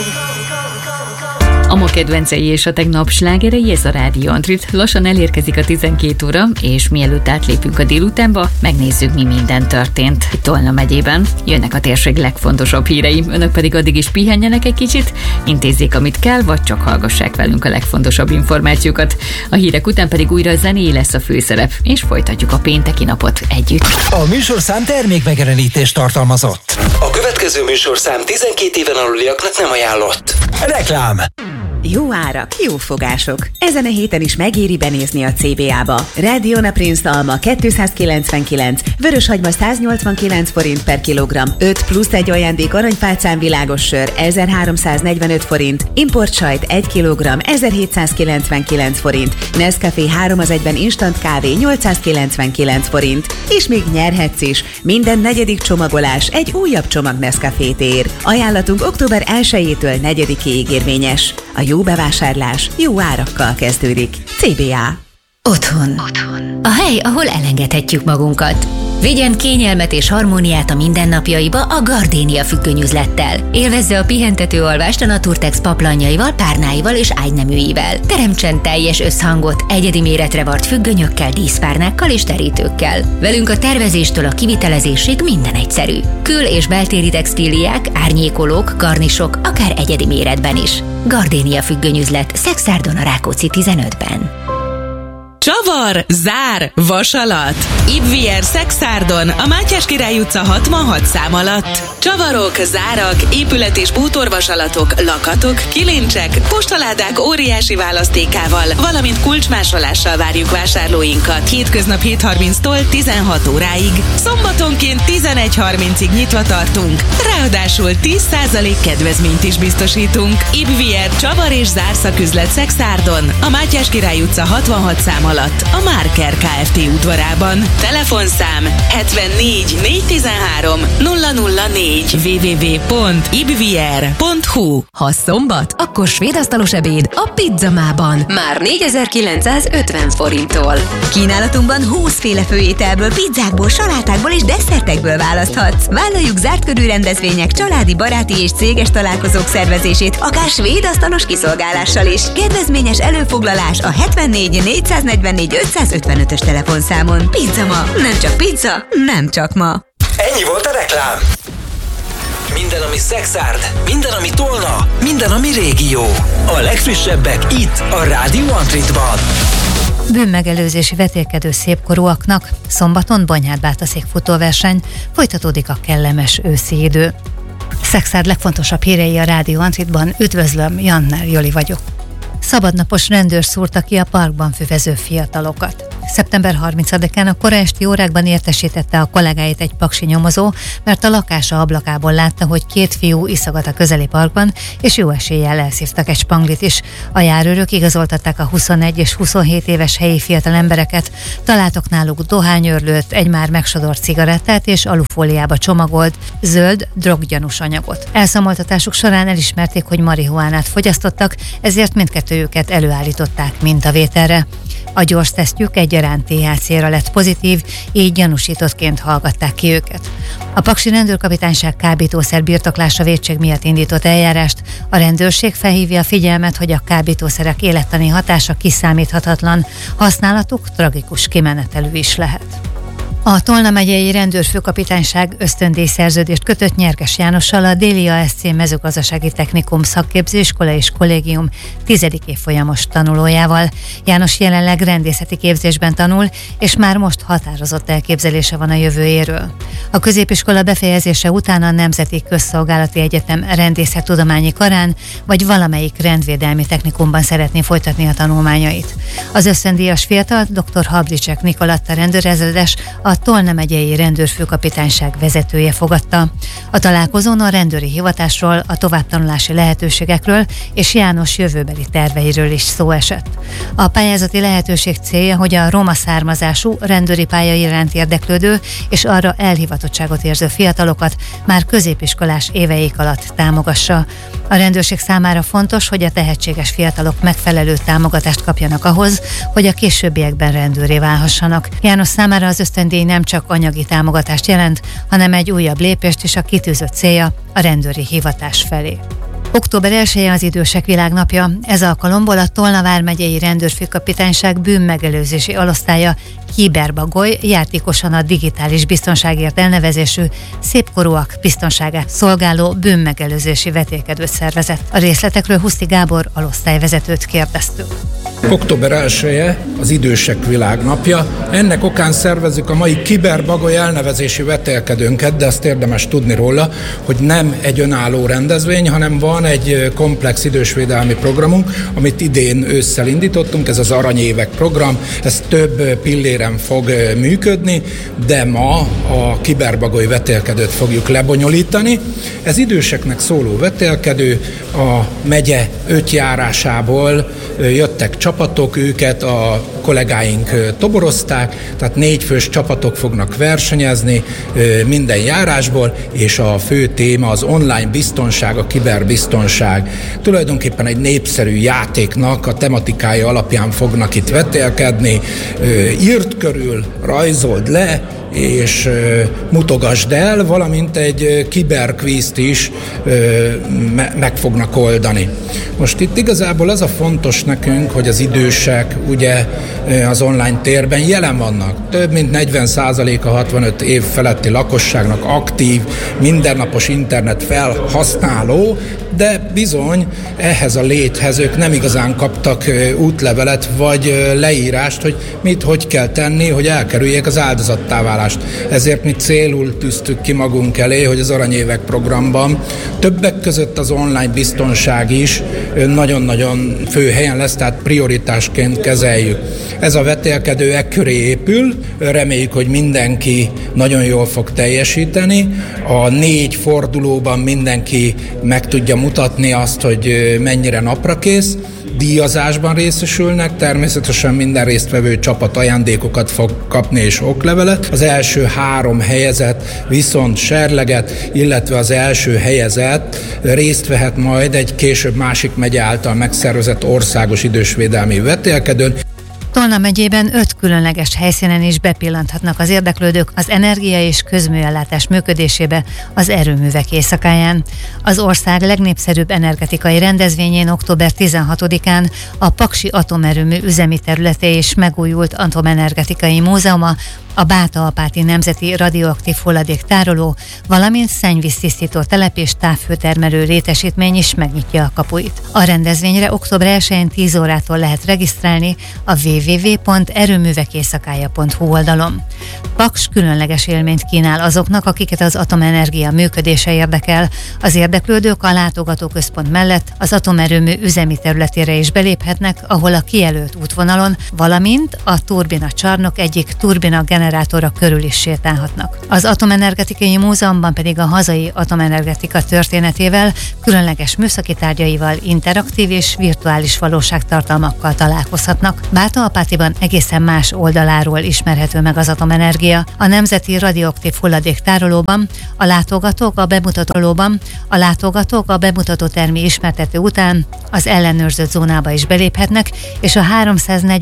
A ma kedvencei és a tegnap slágerei, ez a Rádió Antrit. Lassan elérkezik a 12 óra, és mielőtt átlépünk a délutánba, megnézzük, mi minden történt Tolna megyében. Jönnek a térség legfontosabb hírei, önök pedig addig is pihenjenek egy kicsit, intézzék, amit kell, vagy csak hallgassák velünk a legfontosabb információkat. A hírek után pedig újra zené lesz a főszerep, és folytatjuk a pénteki napot együtt. A műsorszám termékmegjelenítést tartalmazott. A következő műsorszám 12 éven aluliaknak nem ajánlott. Reklám. Jó árak, jó fogások. Ezen a héten is megéri benézni a CBA-ba. Radiona Prince alma 299, vöröshagyma 189 forint per kilogramm, 5 plusz egy ajándék aranypálcán világos sör 1345 forint, importsajt 1 kilogramm 1799 forint, Nescafé 3-1-ben instant kávé 899 forint, és még nyerhetsz is. Minden negyedik csomagolás egy újabb csomag Nescafét ér. Ajánlatunk október 1-től 4-ig érvényes. A jó bevásárlás jó árakkal kezdődik. CBA. Otthon. A hely, ahol elengedhetjük magunkat. Vigyen kényelmet és harmóniát a mindennapjaiba a Gardénia függönyüzlettel. Élvezze a pihentető alvást a Naturtex paplanjaival, párnáival és ágyneműivel. Teremtsen teljes összhangot egyedi méretre vart függönyökkel, díszpárnákkal és terítőkkel. Velünk a tervezéstől a kivitelezésig minden egyszerű. Kül- és beltéri textíliák, árnyékolók, garnisok, akár egyedi méretben is. Gardénia függönyüzlet, Szexárdon a Rákóczi 15-ben. Csavar, zár, vasalat. Ibvier Szexárdon, a Mátyás Király utca 66 szám alatt. Csavarok, zárak, épület- és bútorvasalatok, lakatok, kilincsek, postaládák óriási választékával, valamint kulcsmásolással várjuk vásárlóinkat. Hétköznap 7:30-tól 16 óráig. Szombatonként 11:30-ig nyitva tartunk. Ráadásul 10% kedvezményt is biztosítunk. Ibvier Csavar és zárszaküzlet Szexárdon, a Mátyás Király utca 66 szám alatt, a Márker Kft. Udvarában. Telefonszám 74 413 004 www.ibvier.hu. Ha szombat, akkor svédasztalos ebéd a Pizzamában. Már 4950 forinttól. Kínálatunkban 20 féle főételből, pizzákból, salátákból és desszertekből választhatsz. Vállaljuk zárt körű rendezvények, családi, baráti és céges találkozók szervezését, akár svédasztalos kiszolgálással is. Kedvezményes előfoglalás a 74 444 555-ös telefonszámon. Pizzama, nem csak pizza, nem csak ma. Ennyi volt a reklám. Minden, ami Szexárd, minden, ami Tolna, minden, ami régió. A legfrissebbek itt, a Rádió Antritban. Bűnmegelőzési vetélkedő szépkorúaknak szombaton Bonyhádbátaszék futóverseny, folytatódik a kellemes őszi idő. Szexárd legfontosabb hírei a Rádió Antritban. Üdvözlöm, Jannár Joli vagyok. Szabadnapos rendőr szúrta ki a parkban füvező fiatalokat. Szeptember 30-án a kora esti órákban értesítette a kollégáit egy paksi nyomozó, mert a lakása ablakából látta, hogy két fiú iszogat a közeli parkban, és jó eséllyel elszívtak egy spanglit is. A járőrök igazoltatták a 21 és 27 éves helyi fiatal embereket, találtak náluk dohányőrlőt, egy már megsodort cigarettát és alufóliába csomagolt zöld droggyanús anyagot. Elszámoltatásuk során elismerték, hogy marihuánát fogyasztottak, ezért mindkettőjüket előállították mintavételre. A gyors tesztjük egyaránt THC-ra lett pozitív, így gyanúsítottként hallgatták ki őket. A paksi rendőrkapitányság kábítószer birtoklása vétség miatt indított eljárást. A rendőrség felhívja a figyelmet, hogy a kábítószerek élettani hatása kiszámíthatatlan, használatuk tragikus kimenetelű is lehet. A Tolna megyei rendőrfőkapitányság ösztöndíjszerződést kötött Nyerges Jánossal, a Déli ASC mezőgazdasági technikum szakképzőiskola és kollégium 10. évfolyamos tanulójával. János jelenleg rendészeti képzésben tanul, és már most határozott elképzelése van a jövőjéről. A középiskola befejezése után a Nemzeti Közszolgálati Egyetem rendészettudományi karán vagy valamelyik rendvédelmi technikumban szeretné folytatni a tanulmányait. Az ösztöndíjas fiatal dr. Hablicek Nikolatta rendőrezredes, a Tolna megyei rendőrfőkapitányság vezetője fogadta. A találkozón a rendőri hivatásról, a továbbtanulási lehetőségekről és János jövőbeli terveiről is szó esett. A pályázati lehetőség célja, hogy a roma származású rendőri pálya iránt érdeklődő és arra elhivatottságot érző fiatalokat már középiskolás éveik alatt támogassa. A rendőrség számára fontos, hogy a tehetséges fiatalok megfelelő támogatást kapjanak ahhoz, hogy a későbbiekben rendőré válhassanak. János számára az ösztöndíj nem csak anyagi támogatást jelent, hanem egy újabb lépést is a kitűzött célja, a rendőri hivatás felé. Október 1-e az Idősek Világnapja. Ez alkalomból a Tolna vármegyei rendőrfőkapitányság bűnmegelőzési alosztálya Kiberbagoly játékosan a digitális biztonságért elnevezésű szépkorúak biztonságát szolgáló bűnmegelőzési vetélkedőt szervezett. A részletekről Huszti Gábor alosztályvezetőt kérdeztük. Október 1-e az Idősek Világnapja. Ennek okán szervezzük a mai Kiberbagoly elnevezési vetélkedőnket, de azt érdemes tudni róla, hogy nem egy önálló rendezvény, hanem van egy komplex idősvédelmi programunk, amit idén ősszel indítottunk, ez az Aranyévek program, ez több pilléren fog működni, de ma a Kiberbagoly vetélkedőt fogjuk lebonyolítani. Ez időseknek szóló vetélkedő, a megye 5 járásából jöttek csapatok, őket a kollégáink toborozták, tehát 4 fős csapatok fognak versenyezni minden járásból, és a fő téma az online biztonság, a kiberbiztonság. Tulajdonképpen egy népszerű játéknak a tematikája alapján fognak itt vetélkedni. Írd körül, rajzold le, és mutogasd el, valamint egy kiberkvízt is meg fognak oldani. Most itt igazából az a fontos nekünk, hogy az idősek ugye az online térben jelen vannak. Több mint 40% a 65 év feletti lakosságnak aktív, mindennapos internet felhasználó, de bizony ehhez a léthez ők nem igazán kaptak útlevelet vagy leírást, hogy mit, hogy kell tenni, hogy elkerüljék az áldozattá válást. Ezért mi célul tűztük ki magunk elé, hogy az Aranyévek programban többek között az online biztonság is nagyon-nagyon fő helyen lesz, tehát prioritásként kezeljük. Ez a vetélkedő ekköré épül, reméljük, hogy mindenki nagyon jól fog teljesíteni. A 4 fordulóban mindenki meg tudja mutatni azt, hogy mennyire naprakész. Díjazásban részesülnek, természetesen minden résztvevő csapat ajándékokat fog kapni és oklevelet. Az első 3 helyezett viszont serleget, illetve az első helyezett részt vehet majd egy később másik megye által megszervezett országos idősvédelmi vetélkedőn. Tolna megyében 5 különleges helyszínen is bepillanthatnak az érdeklődők az energia és közműellátás működésébe az erőművek éjszakáján. Az ország legnépszerűbb energetikai rendezvényén október 16-án a Paksi atomerőmű üzemi területe és megújult atomenergetikai múzeuma, a Báta-Apáti Nemzeti Radioaktív Hulladéktároló, valamint szennyvíztisztító telep és távhőtermelő létesítmény is megnyitja a kapuit. A rendezvényre október 1-én 10 órától lehet regisztrálni a www.erőművekéjszakája.hu oldalon. Paks különleges élményt kínál azoknak, akiket az atomenergia működése érdekel. Az érdeklődők a látogatóközpont mellett az atomerőmű üzemi területére is beléphetnek, ahol a kijelölt útvonalon, valamint a turbina csarnok egyik turbina generátora körül is sétálhatnak. Az Atomenergetikai Múzeumban pedig a hazai atomenergetika történetével, különleges műszaki tárgyaival, interaktív és virtuális valóságtartalmakkal találkozhatnak. Báta-Apátiban egészen más oldaláról ismerhető meg az atomenergia. A Nemzeti Radioaktív Hulladéktárolóban a látogatók a bemutató termi ismertető után az ellenőrzött zónába is beléphetnek, és a 340